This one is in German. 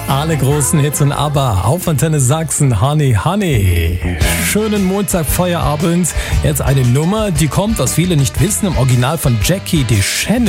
Alle großen Hits und ABBA auf Antenne Sachsen. Honey, Honey. Schönen Montagfeierabend. Jetzt eine Nummer, die kommt, was viele nicht wissen, im Original von Jackie DeShannon.